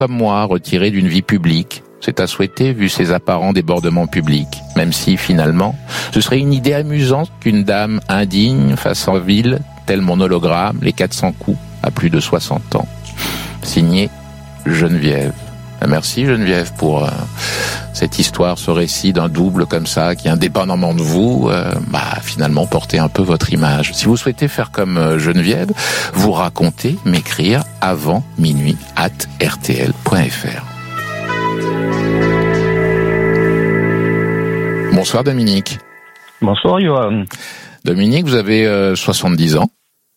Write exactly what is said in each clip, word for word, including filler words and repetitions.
comme moi, retiré d'une vie publique. C'est à souhaiter vu ses apparents débordements publics, même si, finalement, ce serait une idée amusante qu'une dame indigne fasse en ville, tel mon hologramme, les quatre cents coups à plus de soixante ans. Signé Geneviève. Merci Geneviève pour euh, cette histoire, ce récit d'un double comme ça, qui indépendamment de vous, euh, bah finalement portait un peu votre image. Si vous souhaitez faire comme euh, Geneviève, vous raconter, m'écrire avant minuit at r t l point f r. Bonsoir Dominique. Bonsoir Johan. Dominique, vous avez euh, soixante-dix ans.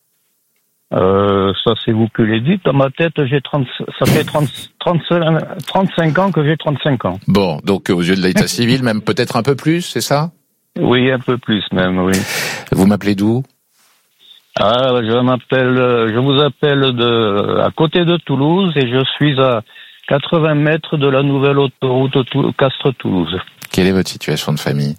Euh, ça c'est vous qui l'avez dit. Dans ma tête, j'ai trente, ça fait trente, trente-cinq, trente-cinq ans que j'ai trente-cinq ans. Bon, donc aux yeux de l'état civil, même peut-être un peu plus, c'est ça? Oui, un peu plus même, oui. Vous m'appelez d'où? Ah, je m'appelle, je vous appelle de, à côté de Toulouse et je suis à quatre-vingts mètres de la nouvelle autoroute Castres-Toulouse. Quelle est votre situation de famille?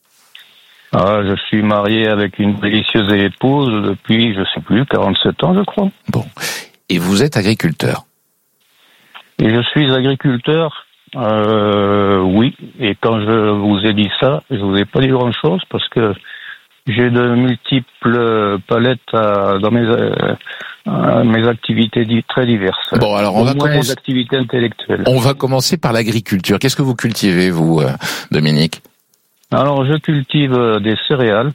Ah, je suis marié avec une délicieuse épouse depuis, je sais plus, quarante-sept ans, je crois. Bon. Et vous êtes agriculteur? Et je suis agriculteur, euh, oui. Et quand je vous ai dit ça, je vous ai pas dit grand-chose parce que j'ai de multiples palettes à, dans mes, euh, mes activités très diverses. Bon, alors on Au va moins commencer. Les activités intellectuelles. On va commencer par l'agriculture. Qu'est-ce que vous cultivez, vous, euh, Dominique? Alors, je cultive des céréales,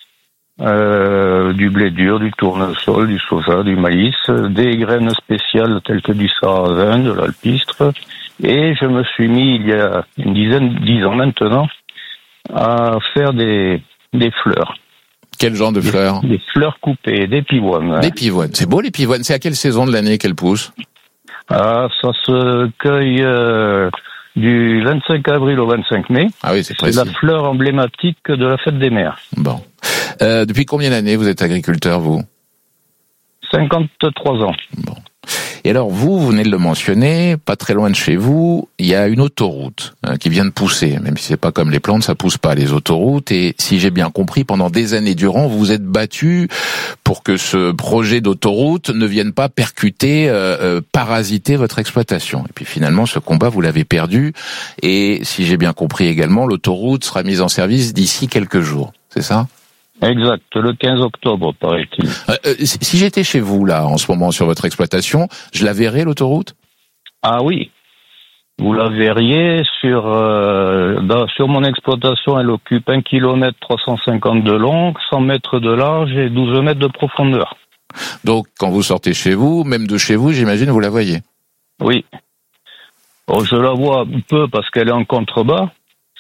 euh, du blé dur, du tournesol, du soja, du maïs, des graines spéciales telles que du sarrasin, de l'alpistre. Et je me suis mis, il y a une dizaine, dix ans maintenant, à faire des, des fleurs. Quel genre de fleurs? Des, des fleurs coupées, des pivoines. Des pivoines. C'est beau, les pivoines. C'est à quelle saison de l'année qu'elles poussent? Ah, ça se cueille euh, du vingt-cinq avril au vingt-cinq mai. Ah oui, c'est précis. C'est la fleur emblématique de la fête des mères. Bon. Euh, depuis combien d'années vous êtes agriculteur, vous? cinquante-trois ans. Bon. Et alors, vous, vous venez de le mentionner, pas très loin de chez vous, il y a une autoroute hein, qui vient de pousser. Même si c'est pas comme les plantes, ça pousse pas les autoroutes. Et si j'ai bien compris, pendant des années durant, vous vous êtes battu pour que ce projet d'autoroute ne vienne pas percuter, euh, euh, parasiter votre exploitation. Et puis finalement, ce combat, vous l'avez perdu. Et si j'ai bien compris également, l'autoroute sera mise en service d'ici quelques jours. C'est ça ? Exact, le quinze octobre, paraît-il. Euh, euh, si j'étais chez vous, là, en ce moment, sur votre exploitation, je la verrais, l'autoroute? Ah oui, vous la verriez sur, euh, dans, sur mon exploitation, elle occupe un kilomètre trois cent cinquante de long, cent mètres de large et douze mètres de profondeur. Donc, quand vous sortez chez vous, même de chez vous, j'imagine, vous la voyez? Oui. Bon, je la vois un peu parce qu'elle est en contrebas,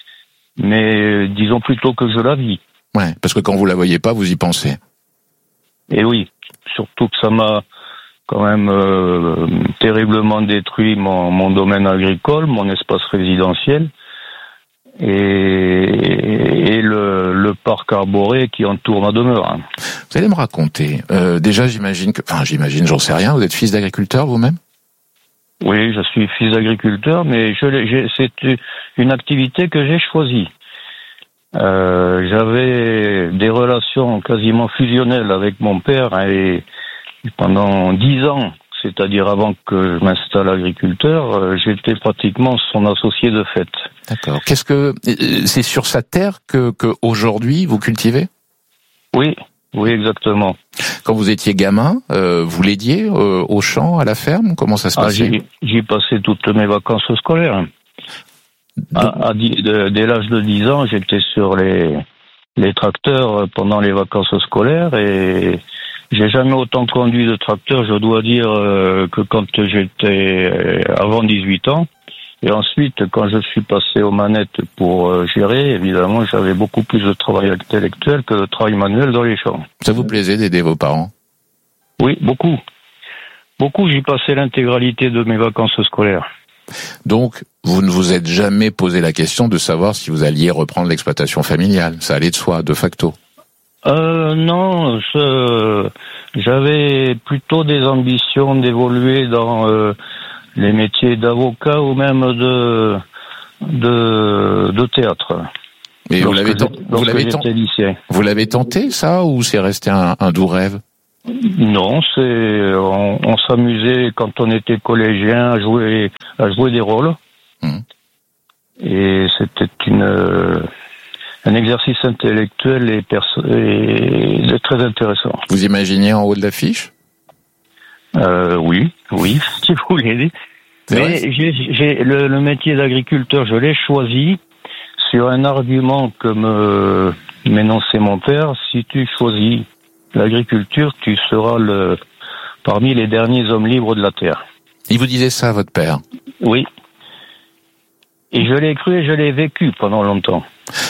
mais disons plutôt que je la vis. Ouais, parce que quand vous la voyez pas, vous y pensez. Et oui, surtout que ça m'a quand même euh, terriblement détruit mon, mon domaine agricole, mon espace résidentiel et, et le, le parc arboré qui entoure ma demeure. Vous allez me raconter. Euh, déjà, j'imagine que, enfin, j'imagine, j'en sais rien. Vous êtes fils d'agriculteur vous-même? Oui, je suis fils d'agriculteur, mais je, j'ai, c'est une activité que j'ai choisie. Euh, j'avais des relations quasiment fusionnelles avec mon père et pendant dix ans, c'est-à-dire avant que je m'installe agriculteur, euh, j'étais pratiquement son associé de fait. D'accord. Qu'est-ce que c'est sur sa terre que, que aujourd'hui vous cultivez? Oui, oui, exactement. Quand vous étiez gamin, euh, vous l'aidiez euh, au champ, à la ferme? Comment ça se ah, passait? J'y, j'y passais toutes mes vacances scolaires. À, à dix, de, dès l'âge de dix ans, j'étais sur les, les tracteurs pendant les vacances scolaires et j'ai jamais autant conduit de tracteur, je dois dire, euh, que quand j'étais avant dix-huit ans. Et ensuite, quand je suis passé aux manettes pour euh, gérer, évidemment, j'avais beaucoup plus de travail intellectuel que de travail manuel dans les champs. Ça vous plaisait d'aider vos parents? Oui, beaucoup. Beaucoup, j'y passais l'intégralité de mes vacances scolaires. Donc, vous ne vous êtes jamais posé la question de savoir si vous alliez reprendre l'exploitation familiale. Ça allait de soi, de facto. Euh, non, je, j'avais plutôt des ambitions d'évoluer dans euh, les métiers d'avocat ou même de de, de théâtre. Mais vous l'avez, ten- vous, l'avez ten- lycéen. vous l'avez tenté, ça, ou c'est resté un, un doux rêve? Non, c'est on, on s'amusait quand on était collégien à jouer à jouer des rôles. Mmh. Et c'était une euh, un exercice intellectuel et, perso- et très intéressant. Vous imaginiez en haut de l'affiche ? euh, Oui, oui, si vous voulez. Mais j'ai, j'ai le, le métier d'agriculteur, je l'ai choisi sur un argument que me m'énonçait mon père. Si tu choisis l'agriculture, tu seras le parmi les derniers hommes libres de la terre. Il vous disait ça, votre père ? Oui. Et je l'ai cru et je l'ai vécu pendant longtemps.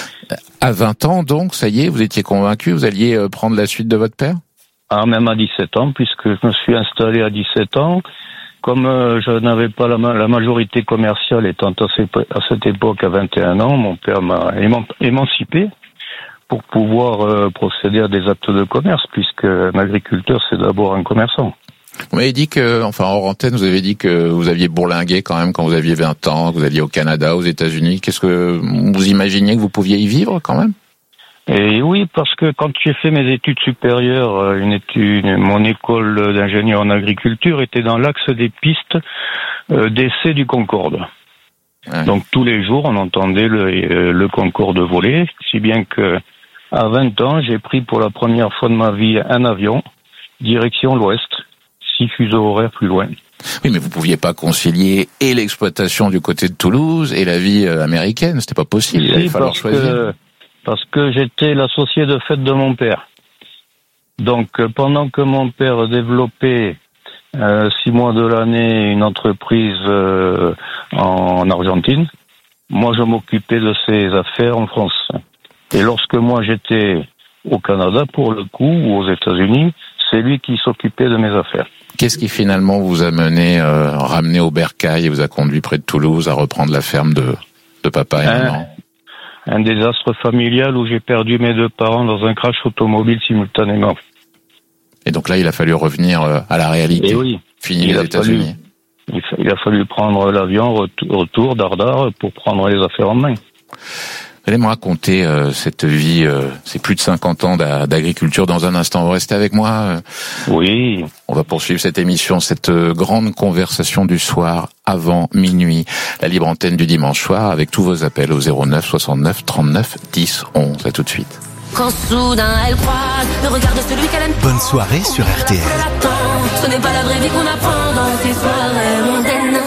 À vingt ans, donc, ça y est, vous étiez convaincu, vous alliez prendre la suite de votre père ? Ah, même à dix-sept ans, puisque je me suis installé à dix-sept ans. Comme euh, je n'avais pas la, ma- la majorité commerciale étant à, ces, à cette époque à vingt et un ans, mon père m'a éman- émancipé pour pouvoir euh, procéder à des actes de commerce, puisque un agriculteur, c'est d'abord un commerçant. Vous m'avez dit que, enfin, hors antenne, vous avez dit que vous aviez bourlingué quand même quand vous aviez vingt ans, que vous alliez au Canada, aux États-Unis. Qu'est-ce que vous imaginiez que vous pouviez y vivre quand même ? Et oui, parce que quand j'ai fait mes études supérieures, une étude, mon école d'ingénieur en agriculture était dans l'axe des pistes euh, d'essai du Concorde. Ouais. Donc tous les jours, on entendait le, le Concorde voler, si bien que à vingt ans, j'ai pris pour la première fois de ma vie un avion, direction l'Ouest, six fuseaux horaires plus loin. Oui, mais vous pouviez pas concilier et l'exploitation du côté de Toulouse et la vie américaine, c'était pas possible. Si, il allait falloir choisir. Que... Parce que j'étais l'associé de fête de mon père. Donc, pendant que mon père développait euh, six mois de l'année une entreprise euh, en Argentine, moi je m'occupais de ses affaires en France. Et lorsque moi j'étais au Canada, pour le coup, ou aux États-Unis, c'est lui qui s'occupait de mes affaires. Qu'est-ce qui finalement vous a mené, euh, ramené au bercail et vous a conduit près de Toulouse à reprendre la ferme de, de papa et hein maman ? Un désastre familial où j'ai perdu mes deux parents dans un crash automobile simultanément. Et donc là, il a fallu revenir à la réalité. Et oui. Fini les États-Unis. Il, fa- il a fallu prendre l'avion retour, retour d'Ardar pour prendre les affaires en main. Vous allez me raconter euh, cette vie, euh, c'est plus de cinquante ans d'a- d'agriculture dans un instant. Vous restez avec moi euh, Oui. On va poursuivre cette émission, cette euh, grande conversation du soir avant minuit. La libre antenne du dimanche soir avec tous vos appels au zéro neuf soixante-neuf trente-neuf dix onze. À tout de suite. Quand soudain elle croise le regard de celui qu'elle aime. Bonne soirée sur R T L. Ce n'est pas la vraie vie qu'on apprend dans ces soirées mondaines.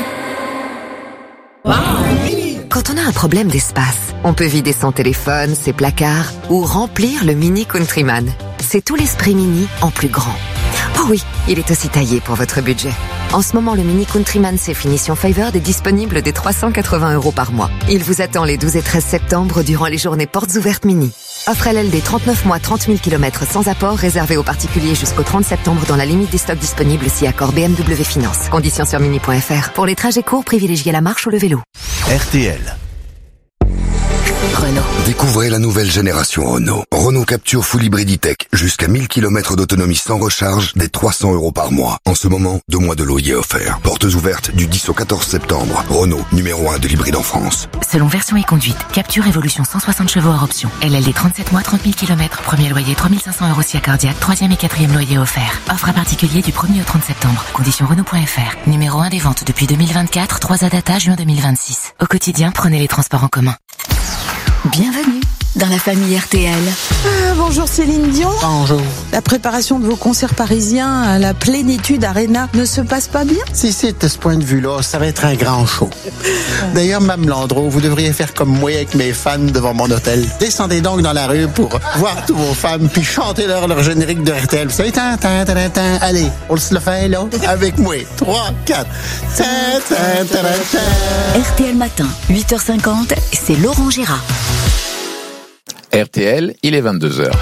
Quand on a un problème d'espace, on peut vider son téléphone, ses placards ou remplir le Mini Countryman. C'est tout l'esprit Mini en plus grand. Oh oui, il est aussi taillé pour votre budget. En ce moment, le Mini Countryman C Finition Favored est disponible dès trois cent quatre-vingts euros par mois. Il vous attend les douze et treize septembre durant les journées portes ouvertes Mini. Offre L L D trente-neuf mois, trente mille kilomètres sans apport, réservé aux particuliers jusqu'au trente septembre dans la limite des stocks disponibles si accord B M W Finance. Conditions sur mini point f r. Pour les trajets courts, privilégiez la marche ou le vélo. R T L. Renault. Découvrez la nouvelle génération Renault. Renault Capture Full Hybrid E-Tech. Jusqu'à mille kilomètres d'autonomie sans recharge, dès trois cents euros par mois. En ce moment, deux mois de loyer offert. Portes ouvertes du dix au quatorze septembre. Renault, numéro un de l'hybride en France. Selon version et conduite, Capture Evolution cent soixante chevaux hors option. L L D trente-sept mois, trente mille kilomètres. Premier loyer trois mille cinq cents euros si accordiaque. Troisième et quatrième loyer offert. Offre à particulier du premier au trente septembre. Conditions Renault point f r. Numéro un des ventes depuis deux mille vingt-quatre. trois A data juin deux mille vingt-six. Au quotidien, prenez les transports en commun. Bienvenue dans la famille R T L. Ah, bonjour Céline Dion. Bonjour. La préparation de vos concerts parisiens à la Plénitude Arena ne se passe pas bien? Si c'est de ce point de vue-là, ça va être un grand show. D'ailleurs, Mme Landreau, vous devriez faire comme moi avec mes fans devant mon hôtel. Descendez donc dans la rue pour voir tous vos fans, puis chantez-leur leur générique de R T L. Vous savez, tan, tan, tan, tan. Allez, on se le fait là, avec moi. trois, quatre. Tan, tan, tan, tan. R T L Matin, huit heures cinquante, c'est Laurent Gérard. R T L, il est vingt-deux heures.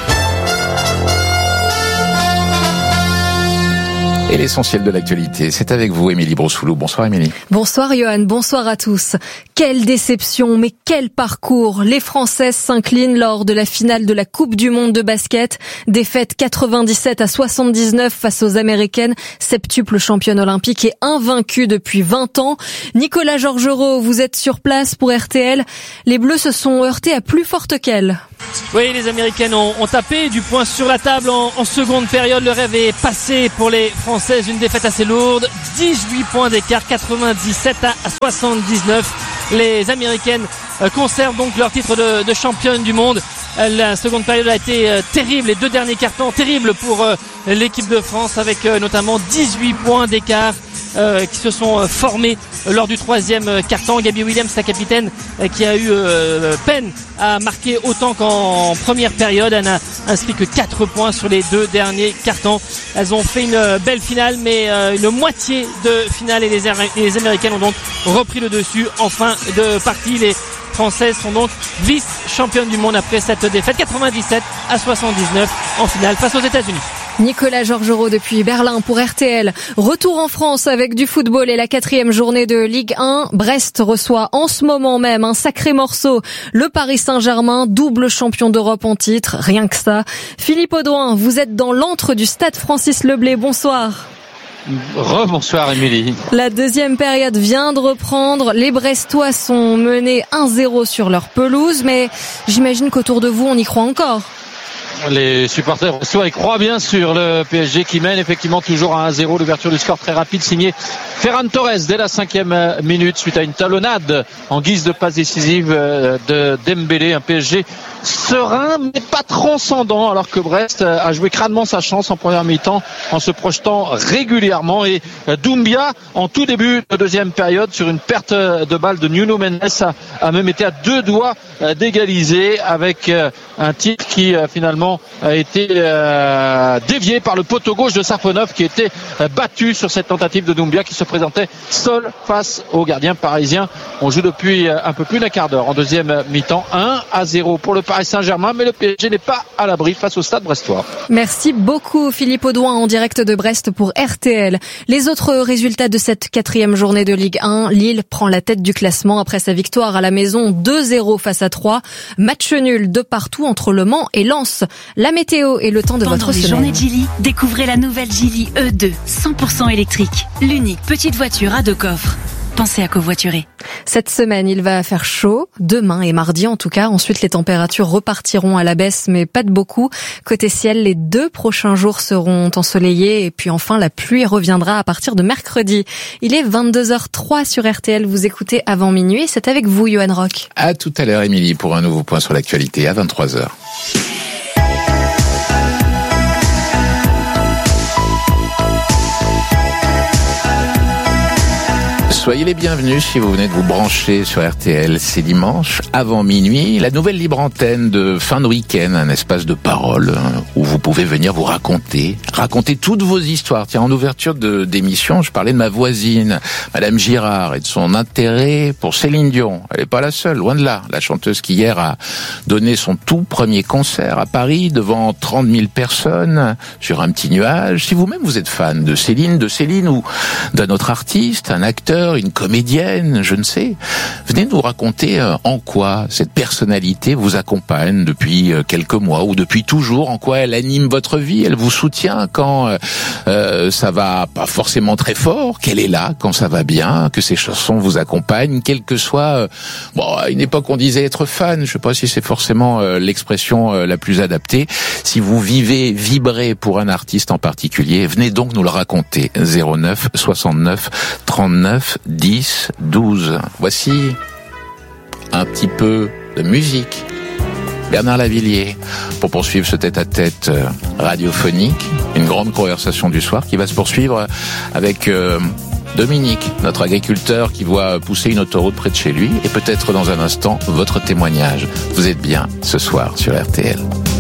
Et l'essentiel de l'actualité, c'est avec vous, Émilie Brossoulou. Bonsoir, Émilie. Bonsoir, Johan. Bonsoir à tous. Quelle déception, mais quel parcours. Les Françaises s'inclinent lors de la finale de la Coupe du Monde de basket. Défaite quatre-vingt-dix-sept à soixante-dix-neuf face aux Américaines, septuple championne olympique et invaincue depuis vingt ans. Nicolas Georgerot, vous êtes sur place pour R T L. Les Bleus se sont heurtés à plus forte qu'elle. Oui, les Américaines ont, ont tapé du poing sur la table en, en seconde période. Le rêve est passé pour les Françaises. Une défaite assez lourde. dix-huit points d'écart, quatre-vingt-dix-sept à soixante-dix-neuf. Les Américaines euh, conservent donc leur titre de, de championne du monde. Euh, la seconde période a été euh, terrible. Les deux derniers cartons terribles pour euh, l'équipe de France avec euh, notamment dix-huit points d'écart. Euh, qui se sont euh, formés euh, lors du troisième euh, quart-temps. Gabby Williams, la capitaine, euh, qui a eu euh, peine à marquer autant qu'en première période. Elle n'a inscrit que quatre points sur les deux derniers quart-temps. Elles ont fait une euh, belle finale, mais euh, une moitié de finale et les, les Américaines ont donc repris le dessus en fin de partie. Les Françaises sont donc vice-championnes du monde après cette défaite quatre-vingt-dix-sept à soixante-dix-neuf en finale face aux États-Unis. Nicolas Georgerot depuis Berlin pour R T L. Retour en France avec du football et la quatrième journée de Ligue un. Brest reçoit en ce moment même un sacré morceau. Le Paris Saint-Germain, double champion d'Europe en titre. Rien que ça. Philippe Audouin, vous êtes dans l'antre du stade Francis Leblay. Bonsoir. Rebonsoir Émilie. La deuxième période vient de reprendre. Les Brestois sont menés un zéro sur leur pelouse, mais j'imagine qu'autour de vous, on y croit encore. Les supporters brestois y croient bien sûr. Le P S G qui mène effectivement toujours à un zéro. L'ouverture du score très rapide signée Ferran Torres dès la cinquième minute suite à une talonnade en guise de passe décisive de Dembélé. Un P S G serein mais pas transcendant, alors que Brest a joué crânement sa chance en première mi-temps en se projetant régulièrement. Et Doumbia en tout début de deuxième période sur une perte de balle de Nuno Mendes a, a même été à deux doigts d'égaliser avec un tir qui finalement a été euh, dévié par le poteau gauche de Safonov qui était euh, battu sur cette tentative de Doumbia qui se présentait seul face au gardien parisien. On joue depuis euh, un peu plus d'un quart d'heure en deuxième mi-temps, un à zéro pour le Paris Saint-Germain, mais le P S G n'est pas à l'abri face au Stade brestois. Merci beaucoup Philippe Audouin en direct de Brest pour R T L. Les autres résultats de cette quatrième journée de Ligue un, Lille prend la tête du classement après sa victoire à la maison deux zéro face à Troyes. Match nul de partout entre Le Mans et Lens. La météo et le temps de Pendant votre les semaine. journées Geely, découvrez la nouvelle Geely E deux, cent pour cent électrique. L'unique petite voiture à deux coffres. Pensez à covoiturer. Cette semaine, il va faire chaud, demain et mardi en tout cas. Ensuite, les températures repartiront à la baisse, mais pas de beaucoup. Côté ciel, les deux prochains jours seront ensoleillés et puis enfin, la pluie reviendra à partir de mercredi. Il est vingt-deux heures trois sur R T L, vous écoutez Avant Minuit. C'est avec vous, Johan Rock. À tout à l'heure, Émilie, pour un nouveau point sur l'actualité à vingt-trois heures. Soyez les bienvenus si vous venez de vous brancher sur R T L. C'est dimanche, avant minuit, la nouvelle libre antenne de fin de week-end, un espace de parole où vous pouvez venir vous raconter, raconter toutes vos histoires. Tiens, en ouverture de d'émission, je parlais de ma voisine, Madame Girard, et de son intérêt pour Céline Dion. Elle n'est pas la seule, loin de là. La chanteuse qui hier a donné son tout premier concert à Paris devant trente mille personnes sur un petit nuage. Si vous-même vous êtes fan de Céline, de Céline ou d'un autre artiste, un acteur, une comédienne, je ne sais. Venez nous raconter en quoi cette personnalité vous accompagne depuis quelques mois ou depuis toujours, en quoi elle anime votre vie, elle vous soutient quand euh, ça va pas forcément très fort, qu'elle est là quand ça va bien, que ses chansons vous accompagnent, quelle que soit... Euh, bon, à une époque on disait être fan, je sais pas si c'est forcément euh, l'expression euh, la plus adaptée. Si vous vivez, vibrez pour un artiste en particulier, venez donc nous le raconter. zéro neuf soixante-neuf trente-neuf dix douze. Voici un petit peu de musique. Bernard Lavilliers, pour poursuivre ce tête-à-tête radiophonique, une grande conversation du soir qui va se poursuivre avec euh, Dominique, notre agriculteur qui voit pousser une autoroute près de chez lui, et peut-être dans un instant votre témoignage. Vous êtes bien ce soir sur R T L.